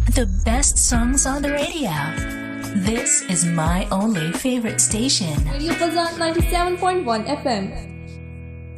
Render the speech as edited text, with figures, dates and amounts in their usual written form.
The best songs on the radio. This is my only favorite station. Radio Fazan 97.1 FM.